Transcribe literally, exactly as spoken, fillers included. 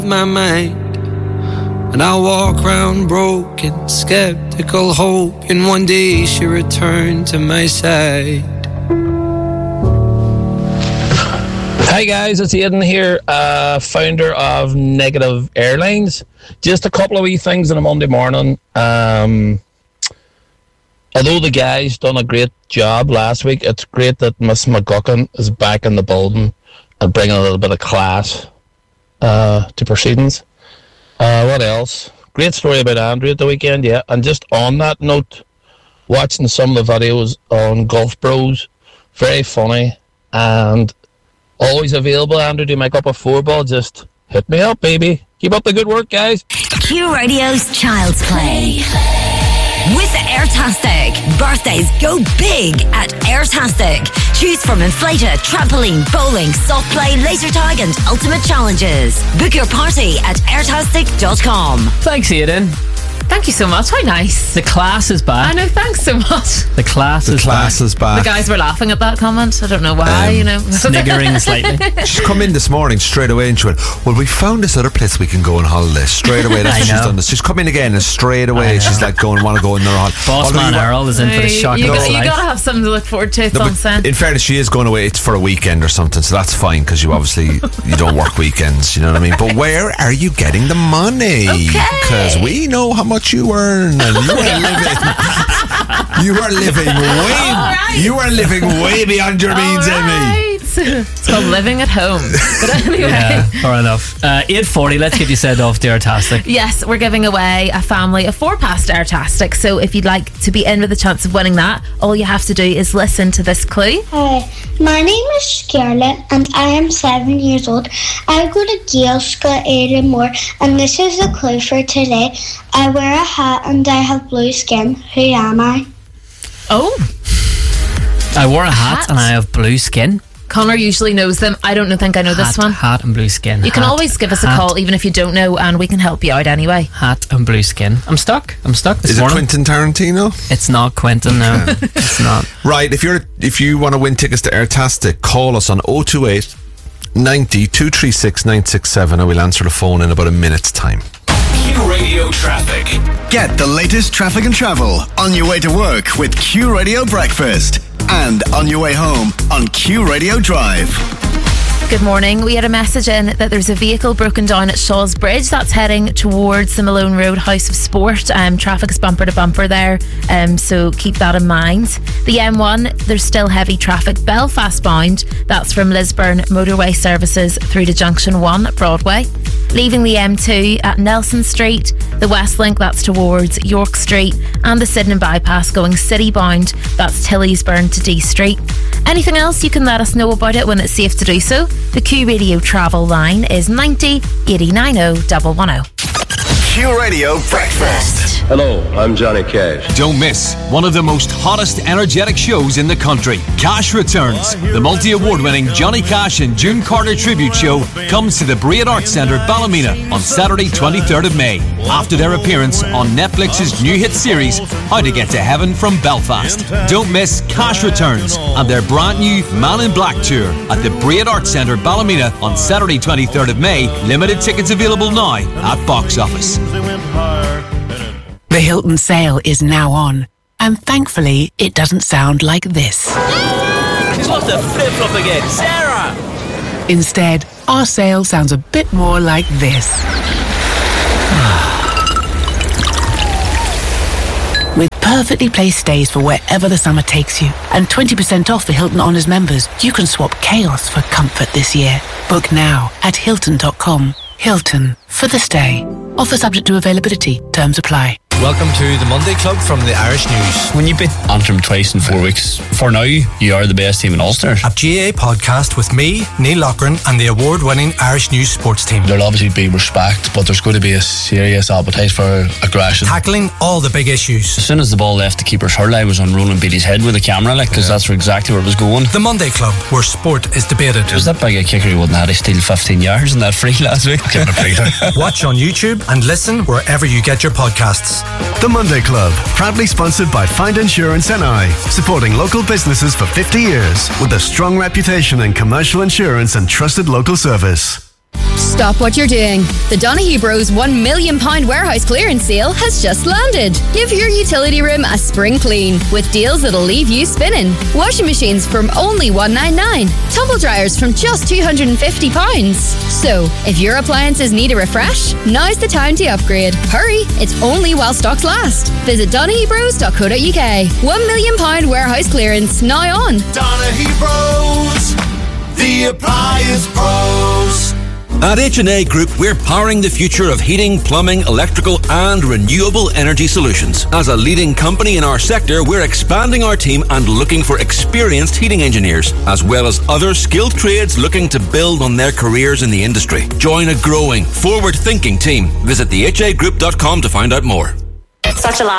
my mind, and I walk around broken, skeptical, hoping one day she'll return to my side. Hi guys, it's Aidan here, uh, founder of Negative Airlines. Just a couple of wee things on a Monday morning. Um, although the guys done a great job last week, it's great that Miss McGuckin is back in the building and bringing a little bit of class uh, to proceedings. Uh, what else? Great story about Andrew at the weekend, yeah. And just on that note, watching some of the videos on Golf Bros, very funny, and always available. Andrew, do you make up a four ball? Just hit me up, baby. Keep up the good work, guys. Q Radio's Child's Play. With Airtastic. Birthdays go big at Airtastic. Choose from inflator, trampoline, bowling, soft play, laser tag and ultimate challenges. Book your party at airtastic dot com. Thanks, Aidan. Thank you so much. How nice. The class is back. I know, thanks so much. The class The is class back. is back. The guys were laughing at that comment. I don't know why, Um, you know. Sniggering slightly. She's come in this morning straight away and she went, well, we found this other place we can go on holiday. Straight away, that's I what she's know. done this. She's come in again and straight away she's like going, want to go in there on Boss Although man you wa- Earl is in for the Hey, shock you, of got, his you life. gotta have something to look forward to. It's No, on but set. in fairness, she is going away. It's for a weekend or something, so that's fine because you obviously you don't work weekends. You know what I mean? But where are you getting the money? Because we know how much you earn, and you are living. You are living way. right. You are living way beyond your means, All Amy. right. It's called living at home. But anyway. Yeah, fair enough. Uh, eight forty, let's get you sent off to Airtastic. Yes, we're giving away a family of four past Airtastic. So if you'd like to be in with a chance of winning that, all you have to do is listen to this clue. Hi, my name is Scarlett and I am seven years old. I go to Gael School Moore, and this is the clue for today. I wear a hat and I have blue skin. Who am I? Oh, I wore a hat, Hat? and I have blue skin. Connor usually knows them. I don't know, think I know Hat, this one. Hat and blue skin. You can Hat, always give us a hat, call, even if you don't know, and we can help you out anyway. Hat and blue skin. I'm stuck. I'm stuck this Is it morning. Quentin Tarantino? It's not Quentin, no. It's not. Right, if you're if you want to win tickets to Airtastic, call us on oh two eight, ninety, two three six, nine six seven and we'll answer the phone in about a minute's time. Q Radio Traffic. Get the latest traffic and travel on your way to work with Q Radio Breakfast and on your way home on Q Radio Drive. Good morning. We had a message in that there's a vehicle broken down at Shaw's Bridge that's heading towards the Malone Road House of Sport. Um, traffic's bumper to bumper there, um, so keep that in mind. The M one, there's still heavy traffic. Belfast bound, that's from Lisburn Motorway Services through to Junction one at Broadway. Leaving the M two at Nelson Street, the West Link, that's towards York Street, and the Sydenham Bypass going city bound, that's Tillysburn to D Street. Anything else, you can let us know about it when it's safe to do so. The Q Radio travel line is ninety, eighty, ninety, one one zero. Q Radio Breakfast. Hello, I'm Johnny Cash. Don't miss one of the most hottest energetic shows in the country. Cash Returns. The multi-award-winning Johnny Cash and June Carter tribute show comes to the Breed Arts Centre, Ballymena on Saturday, twenty-third of May. After their appearance on Netflix's new hit series, How to Get to Heaven from Belfast. Don't miss Cash Returns and their brand new Man in Black tour at the Breed Arts Centre, Ballymena on Saturday, twenty-third of May. Limited tickets available now at Box Office. The Hilton sale is now on, and thankfully it doesn't sound like this. She's lost her flip-flop again. Sarah! Instead, our sale sounds a bit more like this. With perfectly placed stays for wherever the summer takes you, and twenty percent off for Hilton Honors members, you can swap chaos for comfort this year. Book now at hilton dot com. Hilton, for the stay. Offer subject to availability. Terms apply. Welcome to the Monday Club from the Irish News. When you beat Antrim twice in four weeks, for now, you are the best team in Ulster. A G A A podcast with me, Neil Loughran, and the award-winning Irish News sports team. There'll obviously be respect, but there's going to be a serious appetite for aggression. Tackling all the big issues. As soon as the ball left the keeper's hurl, I was on Roland Beatty's head with the camera, like, because yeah. that's exactly where it was going. The Monday Club, where sport is debated. Was that big a kicker he wouldn't have had to steal fifteen yards in that free last week? Give him a breather. Watch on YouTube and listen wherever you get your podcasts. The Monday Club, proudly sponsored by Find Insurance N I, supporting local businesses for fifty years with a strong reputation in commercial insurance and trusted local service. Stop stop what you're doing. The Donaghy Bros one million pound warehouse clearance sale has just landed. Give your utility room a spring clean with deals that'll leave you spinning. Washing machines from only one ninety-nine. Tumble dryers from just two hundred fifty pounds. So, if your appliances need a refresh, now's the time to upgrade. Hurry, it's only while stocks last. Visit donaghy bros dot co dot uk. one million pound warehouse clearance now on. Donaghy Bros, the appliance pros. At H and A Group, we're powering the future of heating, plumbing, electrical and renewable energy solutions. As a leading company in our sector, we're expanding our team and looking for experienced heating engineers, as well as other skilled trades looking to build on their careers in the industry. Join a growing, forward-thinking team. Visit the h a group dot com to find out more. Such a laugh.